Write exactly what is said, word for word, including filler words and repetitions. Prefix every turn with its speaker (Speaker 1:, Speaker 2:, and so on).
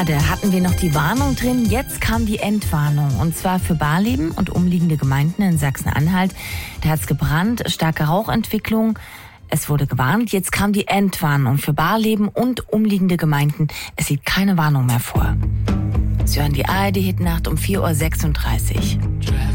Speaker 1: Gerade hatten wir noch die Warnung drin, jetzt kam die Endwarnung. Und zwar für Barleben und umliegende Gemeinden in Sachsen-Anhalt. Da hat es gebrannt, starke Rauchentwicklung. Es wurde gewarnt, jetzt kam die Endwarnung für Barleben und umliegende Gemeinden. Es sieht keine Warnung mehr vor. Sie hören die A R D-Hitnacht um vier Uhr sechsunddreißig.